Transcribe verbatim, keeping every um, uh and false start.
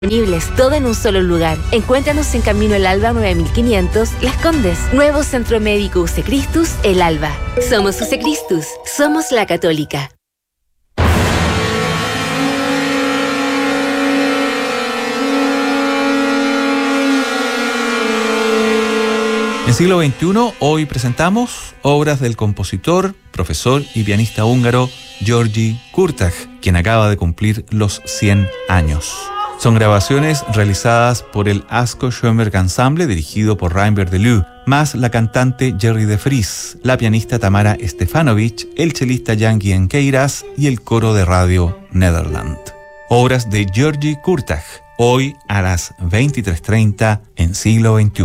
Disponibles, todo en un solo lugar. Encuéntranos en Camino El Alba nueve mil quinientos, Las Condes. Nuevo Centro Médico U C Christus, El Alba. Somos U C Christus, somos la Católica. En siglo veintiuno, hoy presentamos obras del compositor, profesor y pianista húngaro György Kurtág, quien acaba de cumplir los cien años. Son grabaciones realizadas por el Asko Schoenberg Ensemble, dirigido por Reinbert Deleu, más la cantante Jerry de Vries, la pianista Tamara Stefanovic, el chelista Jan Gienqueiras y el coro de Radio Nederland. Obras de György Kurtág, hoy a las veintitrés treinta en siglo veintiuno.